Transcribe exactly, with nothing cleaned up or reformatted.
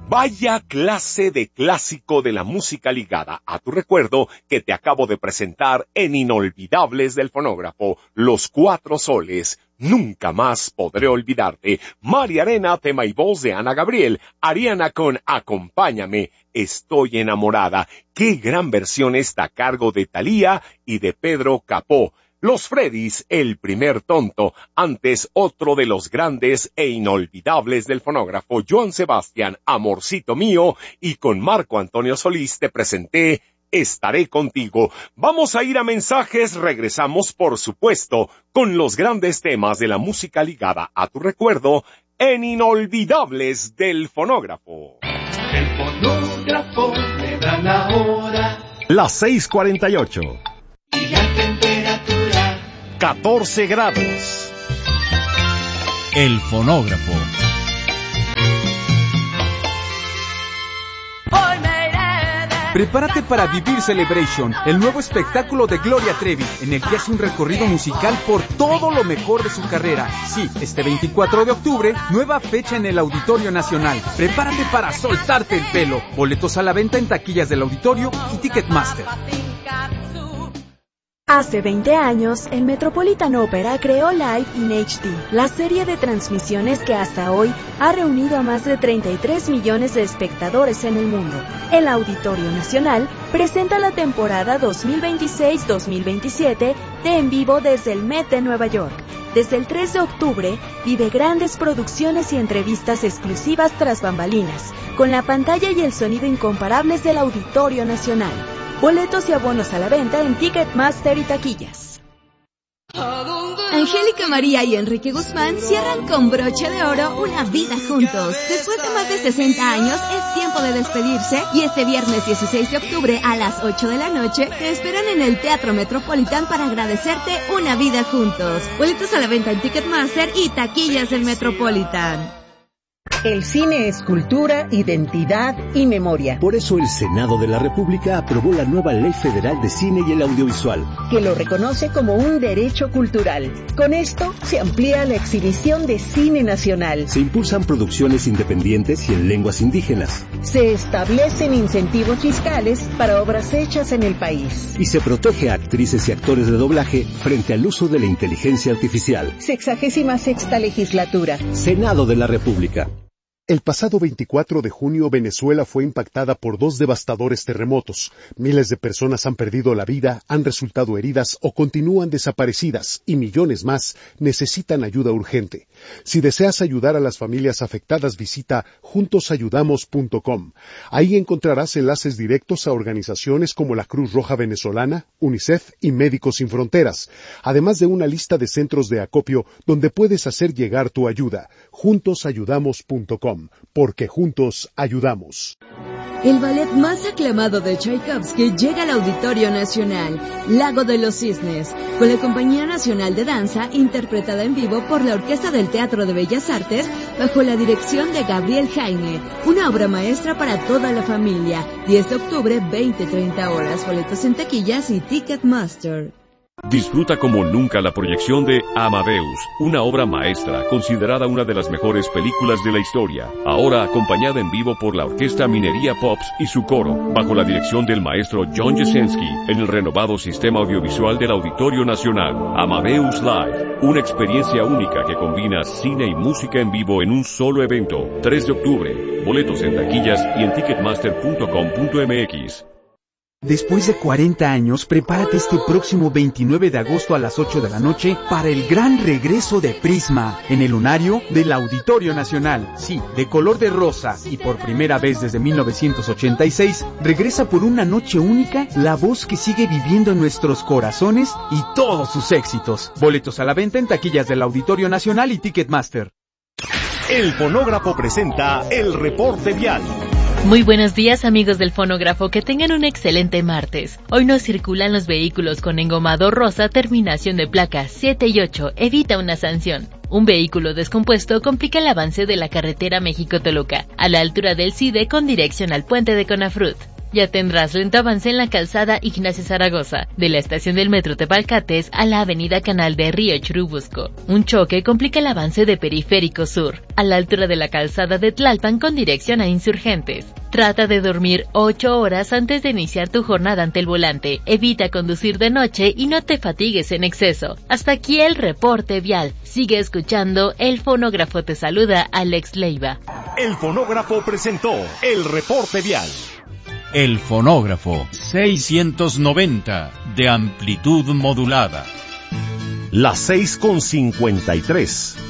Vaya clase de clásico de la música ligada a tu recuerdo que te acabo de presentar en Inolvidables del Fonógrafo, Los Cuatro Soles. Nunca más podré olvidarte. María Arena, tema y voz de Ana Gabriel. Ariana con Acompáñame. Estoy enamorada. Qué gran versión está a cargo de Thalía y de Pedro Capó. Los Freddys, El Primer Tonto, antes otro de los grandes e inolvidables del fonógrafo, Joan Sebastián, Amorcito Mío, y con Marco Antonio Solís te presenté Estaré Contigo. Vamos a ir a mensajes, regresamos por supuesto con los grandes temas de la música ligada a tu recuerdo en Inolvidables del Fonógrafo. El fonógrafo me da la hora. Las seis cuarenta y ocho. Y la temperatura catorce grados. El fonógrafo. Prepárate para vivir Celebration, el nuevo espectáculo de Gloria Trevi, en el que hace un recorrido musical por todo lo mejor de su carrera. Sí, este veinticuatro de octubre, nueva fecha en el Auditorio Nacional. Prepárate para soltarte el pelo. Boletos a la venta en taquillas del auditorio y Ticketmaster. Hace veinte años, el Metropolitan Opera creó Live in H D, la serie de transmisiones que hasta hoy ha reunido a más de treinta y tres millones de espectadores en el mundo. El Auditorio Nacional presenta la temporada dos mil veintiséis dos mil veintisiete de En Vivo desde el Met de Nueva York. Desde el tres de octubre, vive grandes producciones y entrevistas exclusivas tras bambalinas, con la pantalla y el sonido incomparables del Auditorio Nacional. Boletos y abonos a la venta en Ticketmaster y taquillas. Angélica María y Enrique Guzmán cierran con broche de oro una vida juntos. Después de más de sesenta años, es tiempo de despedirse y este viernes dieciséis de octubre a las ocho de la noche te esperan en el Teatro Metropolitan para agradecerte una vida juntos. Boletos a la venta en Ticketmaster y taquillas del Metropolitan. El cine es cultura, identidad y memoria. Por eso el Senado de la República aprobó la nueva Ley Federal de Cine y el Audiovisual, que lo reconoce como un derecho cultural. Con esto se amplía la exhibición de cine nacional. Se impulsan producciones independientes y en lenguas indígenas. Se establecen incentivos fiscales para obras hechas en el país. Y se protege a actrices y actores de doblaje frente al uso de la inteligencia artificial. Sexagésima sexta legislatura. Senado de la República. El pasado veinticuatro de junio, Venezuela fue impactada por dos devastadores terremotos. Miles de personas han perdido la vida, han resultado heridas o continúan desaparecidas, y millones más necesitan ayuda urgente. Si deseas ayudar a las familias afectadas, visita juntos ayudamos punto com. Ahí encontrarás enlaces directos a organizaciones como la Cruz Roja Venezolana, UNICEF y Médicos Sin Fronteras, además de una lista de centros de acopio donde puedes hacer llegar tu ayuda. juntos ayudamos punto com. Porque juntos ayudamos. El ballet más aclamado de Tchaikovsky llega al Auditorio Nacional, Lago de los Cisnes, con la Compañía Nacional de Danza, interpretada en vivo por la Orquesta del Teatro de Bellas Artes, bajo la dirección de Gabriel Jaime, una obra maestra para toda la familia. diez de octubre, veinte treinta horas, boletos en taquillas y Ticketmaster. Disfruta como nunca la proyección de Amadeus, una obra maestra considerada una de las mejores películas de la historia, ahora acompañada en vivo por la Orquesta Minería Pops y su coro, bajo la dirección del maestro John Jasenski, en el renovado sistema audiovisual del Auditorio Nacional. Amadeus Live, una experiencia única que combina cine y música en vivo en un solo evento. tres de octubre, boletos en taquillas y en ticketmaster punto com punto m x. Después de cuarenta años, prepárate este próximo veintinueve de agosto a las ocho de la noche para el gran regreso de Prisma, en el lunario del Auditorio Nacional. Sí, de color de rosa, y por primera vez desde mil novecientos ochenta y seis, regresa por una noche única la voz que sigue viviendo en nuestros corazones y todos sus éxitos. Boletos a la venta en taquillas del Auditorio Nacional y Ticketmaster. El Fonógrafo presenta el reporte vial. Muy buenos días, amigos del fonógrafo, que tengan un excelente martes. Hoy no circulan los vehículos con engomado rosa, terminación de placas siete y ocho, evita una sanción. Un vehículo descompuesto complica el avance de la carretera México-Toluca, a la altura del CIDE con dirección al puente de Conafrut. Ya tendrás lento avance en la calzada Ignacio Zaragoza, de la estación del metro Tepalcates a la avenida Canal de Río Churubusco. Un choque complica el avance de Periférico Sur, a la altura de la calzada de Tlalpan con dirección a Insurgentes. Trata de dormir ocho horas antes de iniciar tu jornada ante el volante. Evita conducir de noche y no te fatigues en exceso. Hasta aquí el reporte vial. Sigue escuchando, el fonógrafo te saluda, Alex Leiva. El fonógrafo presentó el reporte vial. El fonógrafo seiscientos noventa de amplitud modulada. Las seis con cincuenta y tres.